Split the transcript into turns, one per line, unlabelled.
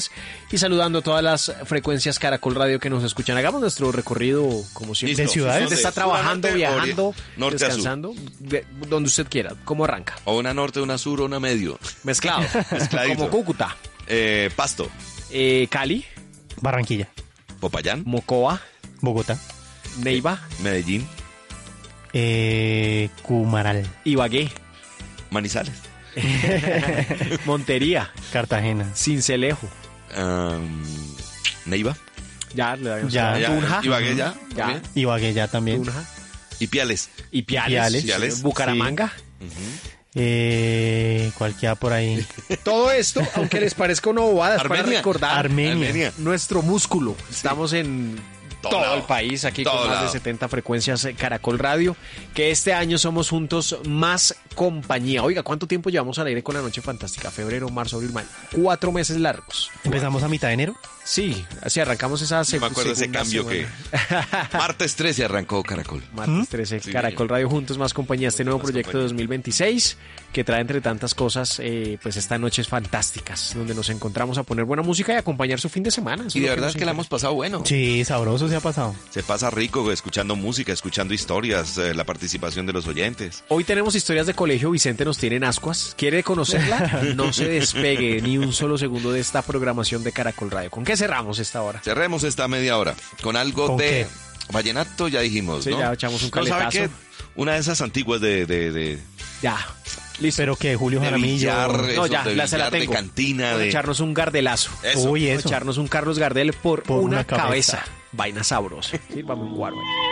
Y saludando a todas las frecuencias Caracol Radio que nos escuchan. Hagamos nuestro recorrido, como siempre.
De ciudades.
Usted está trabajando,
norte,
viajando,
norte
descansando, donde usted quiera. ¿Cómo arranca?
O una norte, una sur, o una medio.
Mezclado.
Mezcladito.
Como Cúcuta.
Pasto,
Cali,
Barranquilla,
Popayán,
Mocoa,
Bogotá,
Neiva,
Medellín,
Cumaral,
Ibagué,
Manizales,
Montería,
Cartagena,
Sincelejo.
Neiva,
Ya, le habíamos
Ya.
dado. Tunja.
Ibagué ya,
Ya.
también.
Ibagué ya también.
Tunja.
Y Piales.
Y Piales.
Piales.
Bucaramanga.
¿Cuál queda por ahí?
Todo esto, aunque les parezca una bobada, es para
Armenia.
recordar
Armenia.
nuestro músculo. Estamos en todo
lado.
el país, aquí
Todo
con más
lado.
de 70 frecuencias Caracol Radio, que este año somos juntos más compañía. Oiga, ¿cuánto tiempo llevamos al aire con La Noche Fantástica? Febrero, marzo, abril, mayo. 4 meses largos.
Empezamos a mitad de enero.
Sí, así arrancamos esa
No me acuerdo ese cambio que... Martes 13 arrancó Caracol.
Martes 13,
Sí.
Caracol Radio Juntos Más Compañía, este nuevo
Más
proyecto
compañía.
de 2026 que trae entre tantas cosas pues estas noches fantásticas donde nos encontramos a poner buena música y acompañar su fin de semana. Eso
Y
es
de
lo
verdad
nos
es que la
encanta.
hemos pasado bueno.
Sí, sabroso se ha pasado.
Se pasa rico escuchando música, escuchando historias, la participación de los oyentes.
Hoy tenemos historias de colegio. Vicente nos tiene en ascuas. ¿Quiere conocerla? No se despegue ni un solo segundo de esta programación de Caracol Radio. ¿Con qué cerramos esta hora?
Cerremos esta media hora con algo
¿Con
de
qué?
vallenato, ya dijimos,
Sí,
¿no?
ya echamos un
¿No sabe
caletazo.
qué? Una de esas antiguas de
Ya. Listo.
Pero que Julio Jaramillo.
billar,
No,
esos
ya,
de
se la
billar, de
tengo.
cantina,
Vamos a
de...
echarnos un gardelazo.
Eso.
Uy,
Vamos a
eso.
echarnos un Carlos Gardel por
Por
una
una cabeza.
cabeza. Vaina sabrosa. Sí, vamos a jugar, vaya.